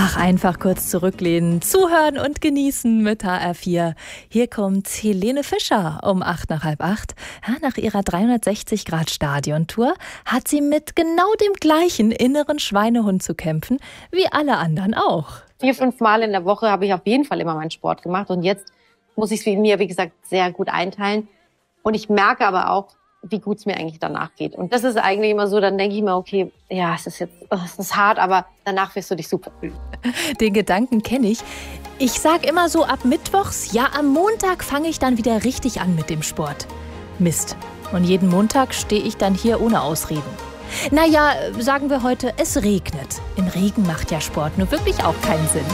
Ach, einfach kurz zurücklehnen, zuhören und genießen mit HR4. Hier kommt Helene Fischer um 7:45. Ja, nach ihrer 360-Grad-Stadiontour hat sie mit genau dem gleichen inneren Schweinehund zu kämpfen, wie alle anderen auch. 4-5 Mal in der Woche habe ich auf jeden Fall immer meinen Sport gemacht. Und jetzt muss ich es mir, wie gesagt, sehr gut einteilen. Und ich merke aber auch, wie gut es mir eigentlich danach geht. Und das ist eigentlich immer so, dann denke ich mir, okay, ja, es ist hart, aber danach wirst du dich super fühlen. Den Gedanken kenne ich. Ich sag immer so ab Mittwochs, ja, am Montag fange ich dann wieder richtig an mit dem Sport. Mist. Und jeden Montag stehe ich dann hier ohne Ausreden. Naja, sagen wir heute, es regnet. Im Regen macht ja Sport nur wirklich auch keinen Sinn.